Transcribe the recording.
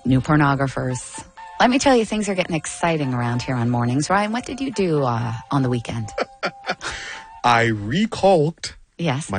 new pornographers. Let me tell you, things are getting exciting around here on mornings. Ryan, what did you do on the weekend? I recalked Yes.